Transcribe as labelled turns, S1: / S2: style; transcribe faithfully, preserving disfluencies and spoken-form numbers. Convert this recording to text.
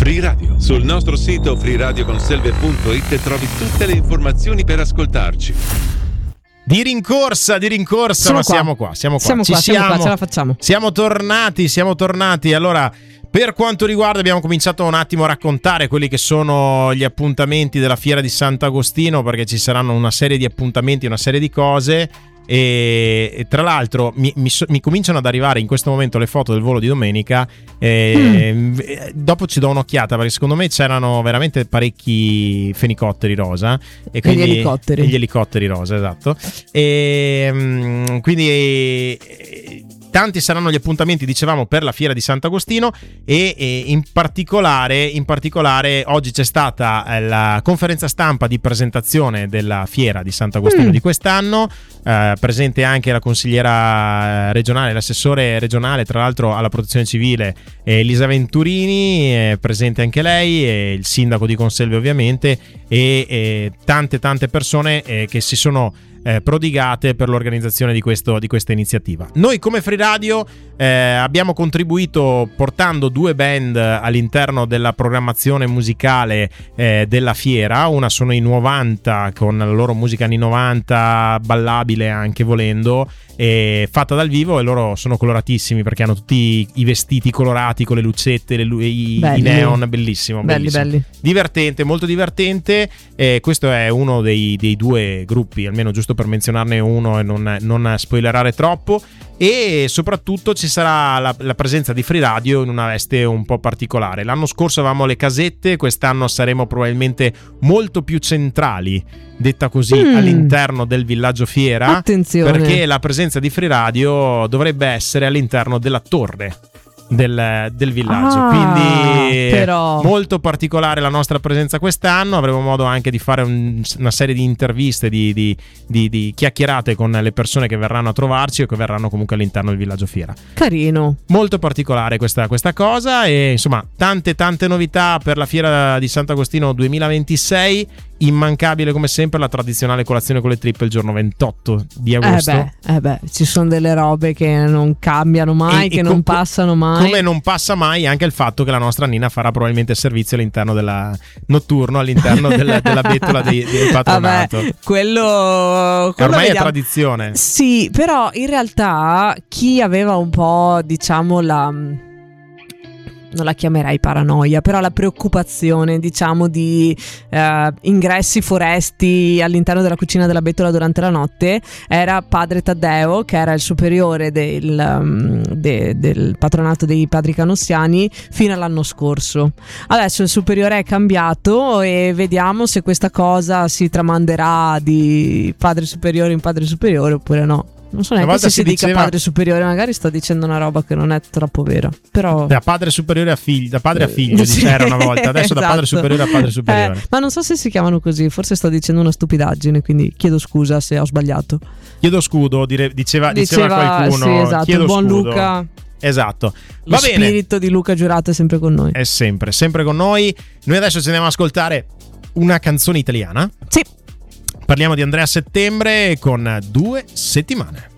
S1: Free Radio. Sul nostro sito free radio conselve punto it trovi tutte le informazioni per ascoltarci.
S2: Di rincorsa, di rincorsa,
S3: siamo
S2: ma
S3: qua.
S2: siamo qua, siamo qua.
S3: Siamo
S2: Ci
S3: qua, siamo
S2: siamo,
S3: qua, ce la facciamo.
S2: Siamo tornati, siamo tornati. Allora, per quanto riguarda, abbiamo cominciato un attimo a raccontare quelli che sono gli appuntamenti della Fiera di Sant'Agostino, perché ci saranno una serie di appuntamenti, una serie di cose. E, e tra l'altro mi, mi, mi cominciano ad arrivare in questo momento le foto del volo di domenica, e, mm. dopo ci do un'occhiata, perché secondo me c'erano veramente parecchi fenicotteri rosa e quindi,
S3: gli elicotteri
S2: e gli elicotteri rosa, esatto. E quindi e, tanti saranno gli appuntamenti, dicevamo, per la Fiera di Sant'Agostino e, e in particolare in particolare oggi c'è stata la conferenza stampa di presentazione della Fiera di Sant'Agostino mm. di quest'anno. Uh, presente anche la consigliera regionale, l'assessore regionale tra l'altro alla protezione civile, Elisa Venturini, è presente anche lei, e il sindaco di Conselve ovviamente, e, e tante tante persone eh, che si sono eh, prodigate per l'organizzazione di, questo, di questa iniziativa. Noi come Free Radio eh, abbiamo contribuito portando due band all'interno della programmazione musicale eh, della fiera. Una sono i novanta con la loro musica anni novanta, ballabile anche volendo, e fatta dal vivo, e loro sono coloratissimi perché hanno tutti i vestiti colorati con le lucette, le lu- i, i neon, bellissimo,
S3: belli,
S2: bellissimo.
S3: belli.
S2: Divertente, molto divertente. E questo è uno dei, dei due gruppi, almeno giusto per menzionarne uno e non, non spoilerare troppo. E soprattutto ci sarà la, la presenza di Free Radio in una veste un po' particolare. L'anno scorso avevamo le casette, quest'anno saremo probabilmente molto più centrali, detta così, mm. all'interno del villaggio fiera.
S3: Attenzione,
S2: perché la presenza di Free Radio dovrebbe essere all'interno della torre del, del villaggio,
S3: ah,
S2: quindi
S3: però...
S2: molto particolare la nostra presenza quest'anno. Avremo modo anche di fare un, una serie di interviste, di, di, di, di chiacchierate con le persone che verranno a trovarci o che verranno comunque all'interno del villaggio fiera.
S3: Carino,
S2: molto particolare questa, questa cosa. E insomma tante tante novità per la Fiera di Sant'Agostino duemilaventisei. Immancabile come sempre la tradizionale colazione con le trippe il giorno ventotto di agosto.
S3: Eh beh, eh beh, ci sono delle robe che non cambiano mai,
S2: e,
S3: che
S2: e
S3: non
S2: com-
S3: passano mai.
S2: Come non passa mai anche il fatto che la nostra Nina farà probabilmente servizio all'interno della notturno all'interno della, della bettola dei, del patronato.
S3: Vabbè, quello, quello
S2: ormai
S3: vediamo.
S2: È tradizione.
S3: Sì, però in realtà chi aveva un po', diciamo, la... non la chiamerei paranoia, però la preoccupazione, diciamo, di eh, ingressi foresti all'interno della cucina della bettola durante la notte era padre Taddeo, che era il superiore del, um, de, del patronato dei padri canossiani fino all'anno scorso. Adesso il superiore è cambiato e vediamo se questa cosa si tramanderà di padre superiore in padre superiore oppure no. Non so neanche se si, si dica diceva... padre superiore, magari sto dicendo una roba che non è troppo vera, però
S2: da padre superiore a figlio, da padre a figlio sì, c'era una volta, adesso
S3: esatto.
S2: Da padre superiore a padre superiore.
S3: Eh, ma non so se si chiamano così, forse sto dicendo una stupidaggine, quindi chiedo scusa se ho sbagliato.
S2: Chiedo scudo, dire, diceva, diceva,
S3: diceva
S2: qualcuno.
S3: Sì, esatto,
S2: chiedo
S3: il buon
S2: scudo.
S3: Luca.
S2: Esatto.
S3: Lo
S2: Va bene.
S3: spirito di Luca Giurato è sempre con noi.
S2: È sempre, sempre con noi. Noi adesso ci andiamo ad ascoltare una canzone italiana.
S3: Sì.
S2: Parliamo di Andrea Settembre con Due settimane.